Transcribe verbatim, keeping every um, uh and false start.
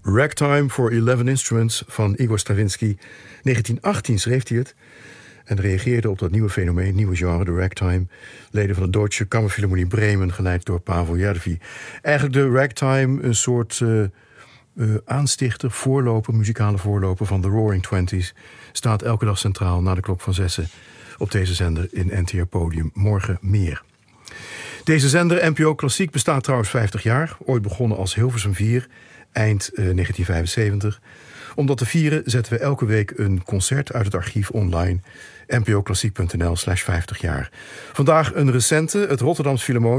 Ragtime for eleven Instruments van Igor Stravinsky. negentien achttien schreef hij het en reageerde op dat nieuwe fenomeen, nieuwe genre, de ragtime. Leden van de Deutsche Kammerphilharmonie Bremen, geleid door Pavel Järvi. Eigenlijk de ragtime, een soort uh, uh, aanstichter, voorloper, muzikale voorloper van de Roaring Twenties, staat elke dag centraal na de klok van zessen op deze zender in N T R Podium. Morgen meer. Deze zender, N P O Klassiek, bestaat trouwens vijftig jaar. Ooit begonnen als Hilversum vier, eind uh, negentien vijfenzeventig. Om dat te vieren zetten we elke week een concert uit het archief online. N P O klassiek punt N L slash vijftig jaar. Vandaag een recente, het Rotterdams Philharmonisch